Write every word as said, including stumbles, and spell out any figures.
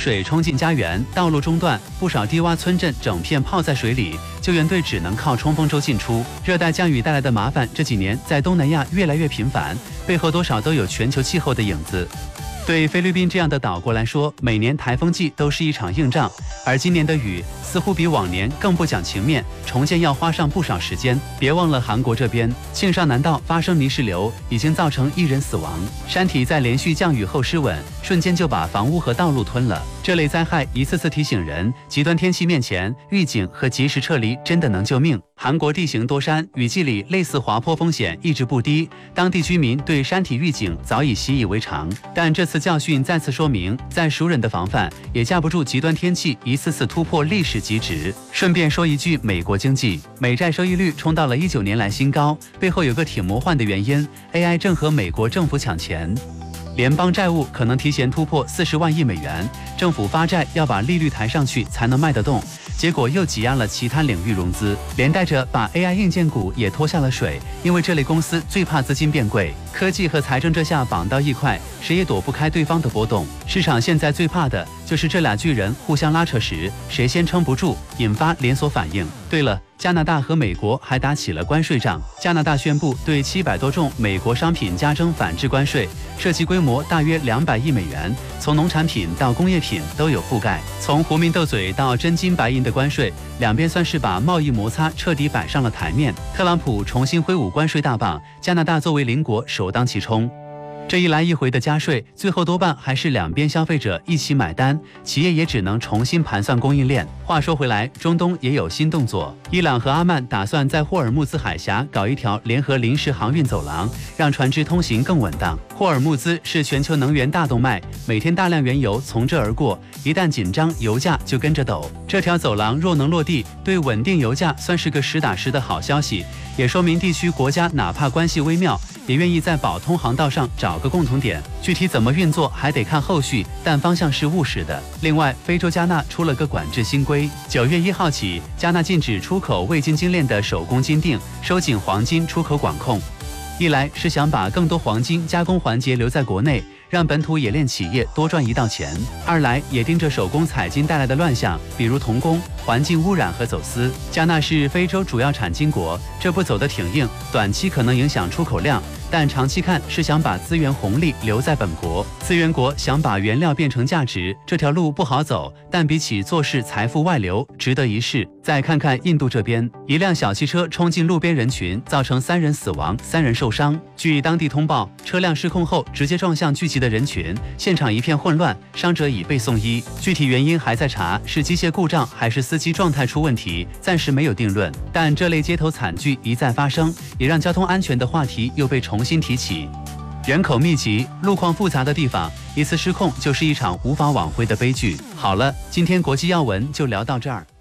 水冲进家园，道路中断，不少低洼村镇整片泡在水里，救援队只能靠冲锋舟进出。热带降雨带来的麻烦，这几年在东南亚越来越频繁，背后多少都有全球气候的影子。对菲律宾这样的岛国来说，每年台风季都是一场硬仗，而今年的雨似乎比往年更不讲情面，重建要花上不少时间。别忘了韩国这边庆尚南道发生泥石流，已经造成一人死亡，山体在连续降雨后失稳，瞬间就把房屋和道路吞了。这类灾害一次次提醒人，极端天气面前，预警和及时撤离真的能救命。韩国地形多山，雨季里类似滑坡风险一直不低，当地居民对山体预警早已习以为常，但这次教训再次说明，再熟稔的防范也架不住极端天气一次次突破历史极值。顺便说一句，美国经济美债收益率冲到了一九年来新高，背后有个挺魔幻的原因 ，A I 正和美国政府抢钱。联邦债务可能提前突破四十万亿美元，政府发债要把利率抬上去才能卖得动，结果又挤压了其他领域融资，连带着把 A I 硬件股也拖下了水，因为这类公司最怕资金变贵，科技和财政这下绑到一块，谁也躲不开对方的波动。市场现在最怕的就是这俩巨人互相拉扯时，谁先撑不住，引发连锁反应。对了，加拿大和美国还打起了关税仗。加拿大宣布对七百多种美国商品加征反制关税，涉及规模大约两百亿美元，从农产品到工业品都有覆盖。从狐民斗嘴到真金白银的关税，两边算是把贸易摩擦彻底摆上了台面。特朗普重新挥舞关税大棒，加拿大作为邻国首当其冲。这一来一回的加税，最后多半还是两边消费者一起买单，企业也只能重新盘算供应链。话说回来，中东也有新动作，伊朗和阿曼打算在霍尔木兹海峡搞一条联合临时航运走廊，让船只通行更稳当。霍尔木兹是全球能源大动脉，每天大量原油从这而过，一旦紧张，油价就跟着抖。这条走廊若能落地，对稳定油价算是个实打实的好消息，也说明地区国家哪怕关系微妙，也愿意在保通航道上找个共同点，具体怎么运作还得看后续，但方向是务实的。另外，非洲加纳出了个管制新规，九月一号起，加纳禁止出口未经精炼的手工金锭，收紧黄金出口管控。一来是想把更多黄金加工环节留在国内，让本土冶炼企业多赚一道钱；二来也盯着手工采金带来的乱象，比如童工、环境污染和走私。加纳是非洲主要产金国，这步走得挺硬，短期可能影响出口量，但长期看是想把资源红利留在本国。资源国想把原料变成价值，这条路不好走，但比起做事财富外流，值得一试。再看看印度这边，一辆小汽车冲进路边人群，造成三人死亡，三人受伤。据当地通报，车辆失控后直接撞向聚集的人群，现场一片混乱，伤者已被送医。具体原因还在查，是机械故障还是司机状态出问题，暂时没有定论。但这类街头惨剧一再发生，也让交通安全的话题又被重新提起。人口密集、路况复杂的地方，一次失控就是一场无法挽回的悲剧。好了，今天国际要闻就聊到这儿。